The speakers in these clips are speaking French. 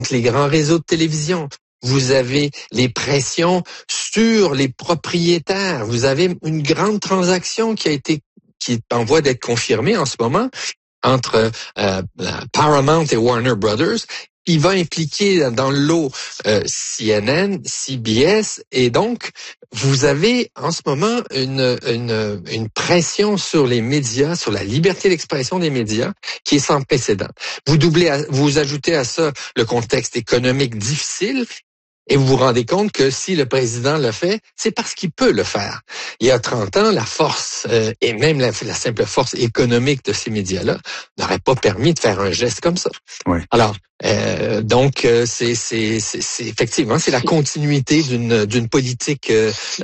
les grands réseaux de télévision. Vous avez les pressions sur les propriétaires. Vous avez une grande transaction qui est en voie d'être confirmée en ce moment entre Paramount et Warner Brothers, qui va impliquer dans le lot CNN, CBS, et donc vous avez en ce moment une pression sur les médias, sur la liberté d'expression des médias, qui est sans précédent. Vous ajoutez à ça le contexte économique difficile. Et vous vous rendez compte que si le président le fait, c'est parce qu'il peut le faire. Il y a 30 ans, la force, et même la simple force économique de ces médias-là, n'aurait pas permis de faire un geste comme ça. Oui. Alors, donc, c'est effectivement, c'est la continuité d'une politique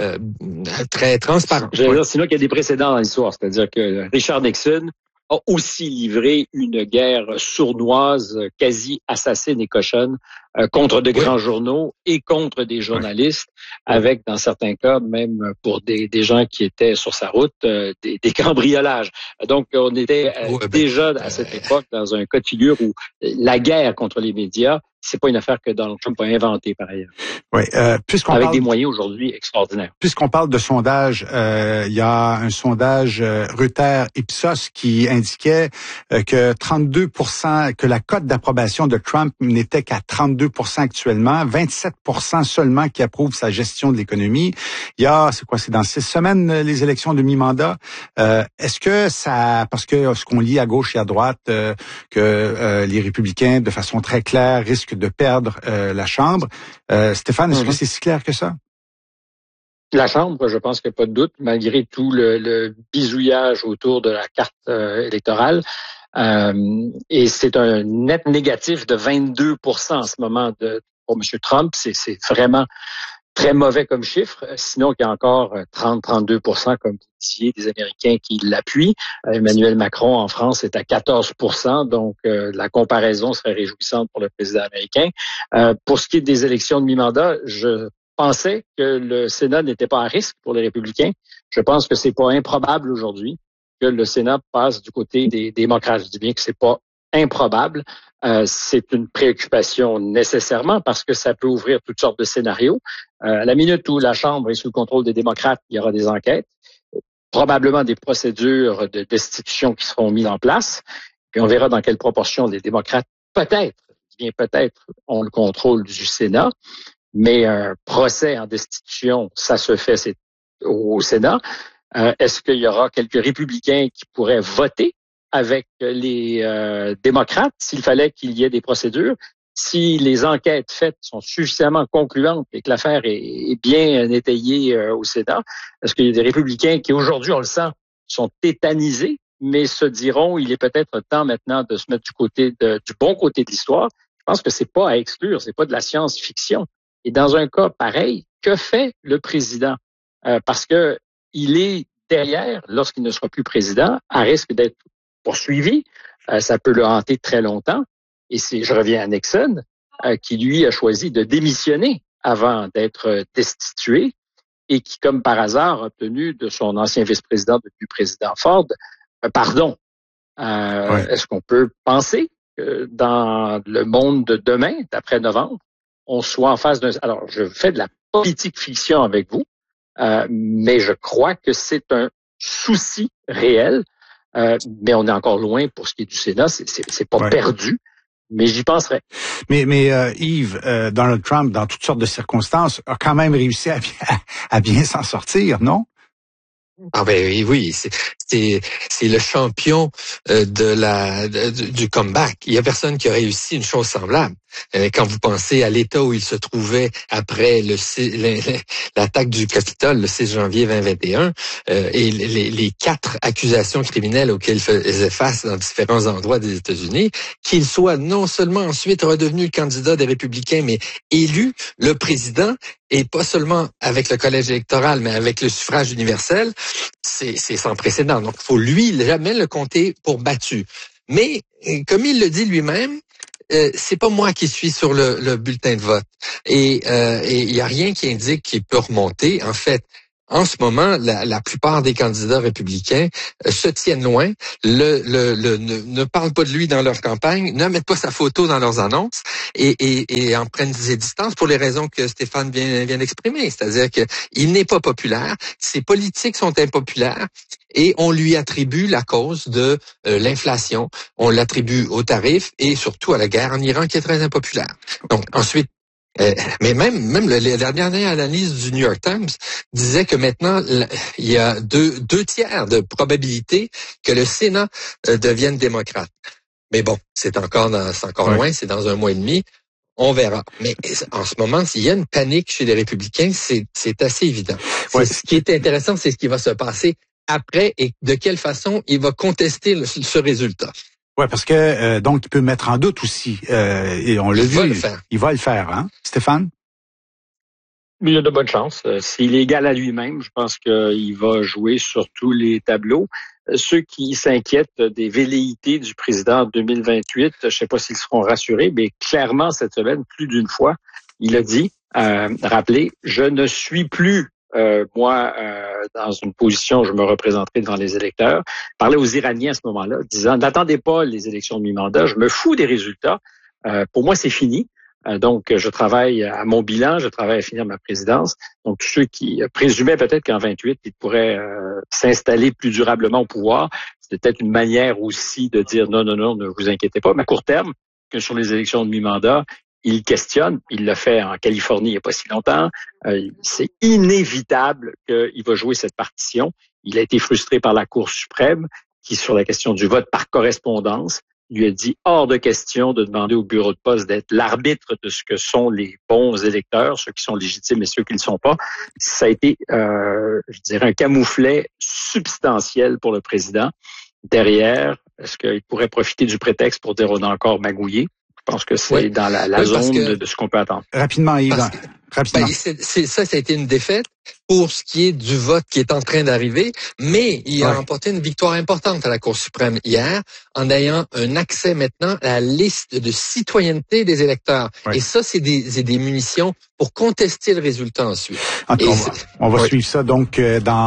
très transparente. Je veux dire, c'est là qu'il y a des précédents dans l'histoire. C'est-à-dire que Richard Nixon a aussi livré une guerre sournoise, quasi assassine et cochonne contre de grands journaux et contre des journalistes, avec, dans certains cas, même pour des gens qui étaient sur sa route, des cambriolages. Donc, on était déjà à cette époque dans un cas de figure où la guerre contre les médias, c'est pas une affaire que Donald Trump a inventée par ailleurs. Oui, avec des moyens aujourd'hui extraordinaires. Puisqu'on parle de sondage, il y a un sondage Reuters Ipsos qui indiquait que 32%, que la cote d'approbation de Trump n'était qu'à 32% actuellement, 27% seulement qui approuvent sa gestion de l'économie. Il y a, c'est dans 6 semaines les élections de mi-mandat. Est-ce que ça, parce que ce qu'on lit à gauche et à droite, que les républicains, de façon très claire, risquent de perdre la Chambre. Stéphane, est-ce que c'est si clair que ça? La Chambre, je pense qu'il n'y a pas de doute, malgré tout le bisouillage autour de la carte électorale. Et c'est un net négatif de 22% en ce moment pour M. Trump. C'est vraiment très mauvais comme chiffre. Sinon, il y a encore 30-32%, comme vous disiez, des Américains qui l'appuient. Emmanuel Macron en France est à 14%, donc la comparaison serait réjouissante pour le président américain. Pour ce qui est des élections de mi-mandat, je pensais que le Sénat n'était pas à risque pour les républicains. Je pense que c'est pas improbable aujourd'hui que le Sénat passe du côté des démocrates. Je dis bien que c'est pas improbable. C'est une préoccupation nécessairement parce que ça peut ouvrir toutes sortes de scénarios. À la minute où la Chambre est sous le contrôle des démocrates, il y aura des enquêtes, probablement des procédures de destitution qui seront mises en place, puis on verra dans quelle proportion les démocrates peut-être ont le contrôle du Sénat, mais un procès en destitution, ça se fait au Sénat. Est-ce qu'il y aura quelques républicains qui pourraient voter avec les démocrates s'il fallait qu'il y ait des procédures? Si les enquêtes faites sont suffisamment concluantes et que l'affaire est bien étayée au Sénat, est-ce qu'il y a des républicains qui aujourd'hui, on le sent, sont tétanisés, mais se diront il est peut-être temps maintenant de se mettre du bon côté de l'histoire? Je pense que c'est pas à exclure, c'est pas de la science-fiction. Et dans un cas pareil, que fait le président? Parce que il est derrière, lorsqu'il ne sera plus président, à risque d'être poursuivi. Ça peut le hanter très longtemps. Et je reviens à Nixon, qui lui a choisi de démissionner avant d'être destitué et qui, comme par hasard, a obtenu de son ancien vice-président, depuis président Ford, pardon. Est-ce qu'on peut penser que dans le monde de demain, d'après novembre, on soit en face d'un... Alors, je fais de la politique fiction avec vous, mais je crois que c'est un souci réel, mais on est encore loin pour ce qui est du Sénat. C'est pas perdu. Mais j'y penserai. Mais Yves, Donald Trump, dans toutes sortes de circonstances, a quand même réussi à bien s'en sortir, non? Ah ben oui, c'est le champion du comeback. Il y a personne qui a réussi une chose semblable. Quand vous pensez à l'état où il se trouvait après l'attaque du Capitole le 6 janvier 2021 et les 4 accusations criminelles auxquelles il faisait face dans différents endroits des États-Unis, qu'il soit non seulement ensuite redevenu le candidat des Républicains, mais élu le président, et pas seulement avec le collège électoral, mais avec le suffrage universel, c'est sans précédent. Donc, il faut jamais le compter pour battu. Mais, comme il le dit lui-même, c'est pas moi qui suis sur le bulletin de vote. Et il y a rien qui indique qu'il peut remonter. En fait, en ce moment, la plupart des candidats républicains se tiennent loin, ne parlent pas de lui dans leur campagne, ne mettent pas sa photo dans leurs annonces et en prennent ses distances pour les raisons que Stéphane vient d'exprimer. C'est-à-dire qu'il n'est pas populaire, ses politiques sont impopulaires et on lui attribue la cause de l'inflation, on l'attribue aux tarifs et surtout à la guerre en Iran qui est très impopulaire. Donc ensuite, mais même la dernière analyse du New York Times disait que maintenant il y a deux tiers de probabilité que le Sénat devienne démocrate. Mais bon, c'est encore loin, c'est dans 1 mois et demi. On verra. Mais en ce moment, s'il y a une panique chez les républicains, c'est assez évident. Ce qui est intéressant, c'est ce qui va se passer après et de quelle façon il va contester ce résultat. Ouais, parce que donc il peut mettre en doute aussi, et on l'a vu. Il va le faire, hein, Stéphane? Mais il a de bonnes chances. S'il est égal à lui-même, je pense qu'il va jouer sur tous les tableaux. Ceux qui s'inquiètent des velléités du président en 2028, je ne sais pas s'ils seront rassurés, mais clairement cette semaine, plus d'une fois, il a dit, rappelez, je ne suis plus dans une position où je me représenterai devant les électeurs. Parlait aux Iraniens à ce moment-là, disant, n'attendez pas les élections de mi-mandat, je me fous des résultats. Pour moi, c'est fini. Donc, je travaille à mon bilan, je travaille à finir ma présidence. Donc, ceux qui présumaient peut-être qu'en 28, ils pourraient s'installer plus durablement au pouvoir, c'était peut-être une manière aussi de dire non, ne vous inquiétez pas. Mais à court terme, que sur les élections de mi-mandat, il questionne, il l'a fait en Californie il n'y a pas si longtemps. C'est inévitable qu'il va jouer cette partition. Il a été frustré par la Cour suprême qui, sur la question du vote par correspondance, lui a dit hors de question de demander au bureau de poste d'être l'arbitre de ce que sont les bons électeurs, ceux qui sont légitimes et ceux qui ne le sont pas. Ça a été, je dirais, un camouflet substantiel pour le président. Derrière, est-ce qu'il pourrait profiter du prétexte pour dire on a encore magouillé? Je pense que c'est dans la zone de ce qu'on peut attendre. Rapidement, Yves. Rapidement. Ça a été une défaite pour ce qui est du vote qui est en train d'arriver, mais il a remporté une victoire importante à la Cour suprême hier en ayant un accès maintenant à la liste de citoyenneté des électeurs. Et ça, c'est des munitions pour contester le résultat ensuite. On va suivre ça donc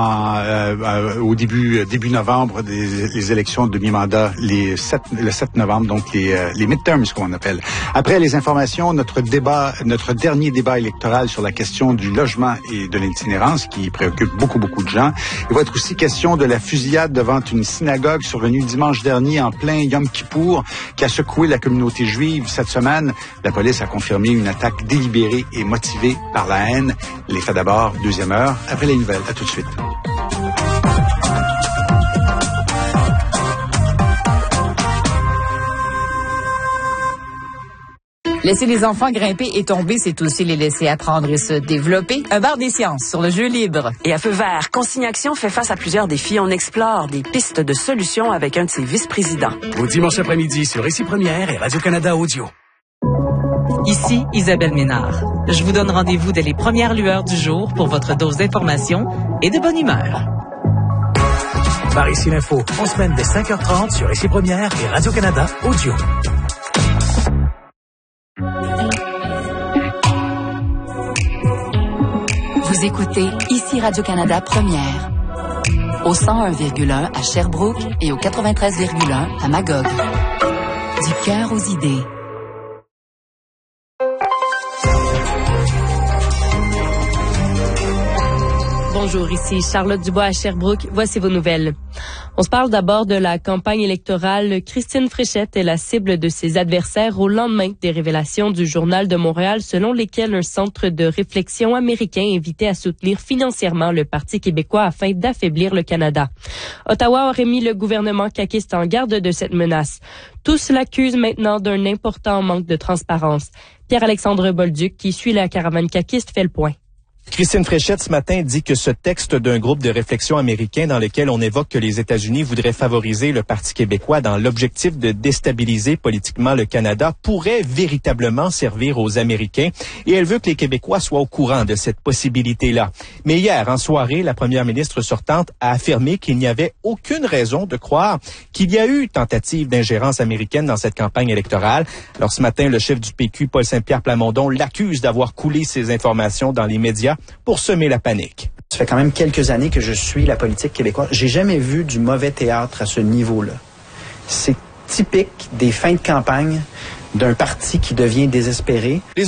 au début novembre les élections de mi-mandat, le 7 novembre, donc les midterms, ce qu'on appelle. Après les informations, notre dernier débat électoral sur la question du logement et de l'itinérance qui préoccupe beaucoup de gens. Il va être aussi question de la fusillade devant une synagogue survenue dimanche dernier en plein Yom Kippour qui a secoué la communauté juive cette semaine. La police a confirmé une attaque délibérée et motivée par la haine. Les faits d'abord, deuxième heure, après les nouvelles. À tout de suite. Laisser les enfants grimper et tomber, c'est aussi les laisser apprendre et se développer. Un bar des sciences sur le jeu libre. Et à Feu vert, Consigne Action fait face à plusieurs défis. On explore des pistes de solutions avec un de ses vice-présidents. Au dimanche après-midi sur Ici Première et Radio-Canada Audio. Ici Isabelle Ménard. Je vous donne rendez-vous dès les premières lueurs du jour pour votre dose d'information et de bonne humeur. Par Ici l'Info, en semaine dès 5h30 sur Ici Première et Radio-Canada Audio. Vous écoutez Ici Radio-Canada Première. Au 101,1 à Sherbrooke et au 93,1 à Magog. Du cœur aux idées. Bonjour, ici Charlotte Dubois à Sherbrooke. Voici vos nouvelles. On se parle d'abord de la campagne électorale. Christine Fréchette est la cible de ses adversaires au lendemain des révélations du Journal de Montréal selon lesquelles un centre de réflexion américain invitait à soutenir financièrement le Parti québécois afin d'affaiblir le Canada. Ottawa aurait mis le gouvernement caquiste en garde de cette menace. Tous l'accusent maintenant d'un important manque de transparence. Pierre-Alexandre Bolduc, qui suit la caravane caquiste, fait le point. Christine Fréchette, ce matin, dit que ce texte d'un groupe de réflexion américain dans lequel on évoque que les États-Unis voudraient favoriser le Parti québécois dans l'objectif de déstabiliser politiquement le Canada pourrait véritablement servir aux Américains et elle veut que les Québécois soient au courant de cette possibilité-là. Mais hier, en soirée, la première ministre sortante a affirmé qu'il n'y avait aucune raison de croire qu'il y a eu tentative d'ingérence américaine dans cette campagne électorale. Alors ce matin, le chef du PQ, Paul Saint-Pierre Plamondon, l'accuse d'avoir coulé ces informations dans les médias pour semer la panique. Ça fait quand même quelques années que je suis la politique québécoise. J'ai jamais vu du mauvais théâtre à ce niveau-là. C'est typique des fins de campagne d'un parti qui devient désespéré.